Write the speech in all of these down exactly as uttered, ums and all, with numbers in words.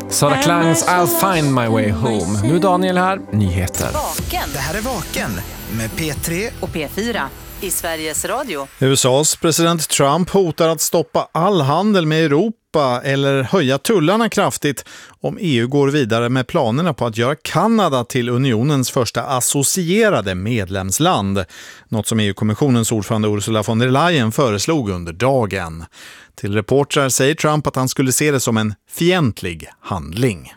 Sara Klangs I'll find my way home. Nu Daniel här, nyheter. Vaken. Det här är Vaken med P tre Och P fyra i Sveriges Radio. U S A:s president Trump hotar att stoppa all handel med Europa eller höja tullarna kraftigt om E U går vidare med planerna på att göra Kanada till unionens första associerade medlemsland. Något som E U-kommissionens ordförande Ursula von der Leyen föreslog under dagen. Till reportrar säger Trump att han skulle se det som en fientlig handling.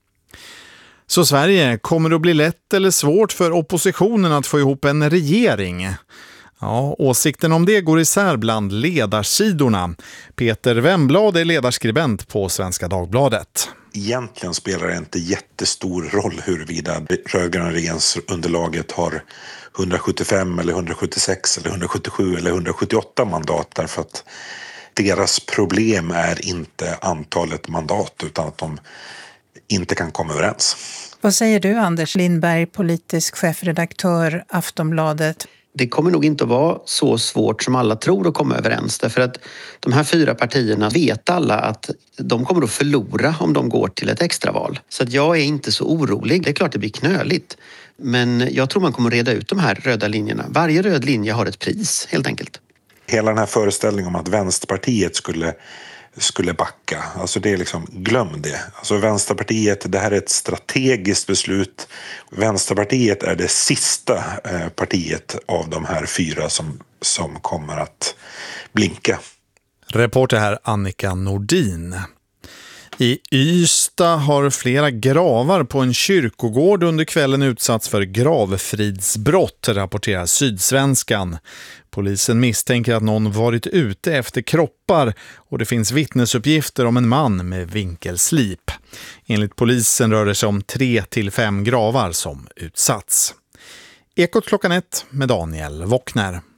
Så Sverige, kommer det att bli lätt eller svårt för oppositionen att få ihop en regering? Ja, åsikten om det går isär bland ledarsidorna. Peter Wemblad är ledarskribent på Svenska Dagbladet. Egentligen spelar det inte jättestor roll huruvida rödgröna regeringsunderlaget har hundrasjuttiofem eller hundrasjuttiosex eller hundrasjuttiosju eller hundrasjuttioåtta mandat, därför att deras problem är inte antalet mandat utan att de inte kan komma överens. Vad säger du, Anders Lindberg, politisk chefredaktör Aftonbladet? Det kommer nog inte att vara så svårt som alla tror att komma överens. Därför att de här fyra partierna vet alla att de kommer att förlora om de går till ett extraval. Så att jag är inte så orolig. Det är klart det blir knöligt. Men jag tror man kommer att reda ut de här röda linjerna. Varje röd linje har ett pris, helt enkelt. Hela den här föreställningen om att Vänsterpartiet skulle, skulle backa, alltså det är liksom, glöm det. Alltså Vänsterpartiet, det här är ett strategiskt beslut. Vänsterpartiet är det sista eh, partiet av de här fyra som, som kommer att blinka. Reporter här Annika Nordin. I Ystad har flera gravar på en kyrkogård under kvällen utsatts för gravfridsbrott, rapporterar Sydsvenskan. Polisen misstänker att någon varit ute efter kroppar och det finns vittnesuppgifter om en man med vinkelslip. Enligt polisen rör det sig om tre till fem gravar som utsatts. Ekot klockan ett med Daniel Wockner.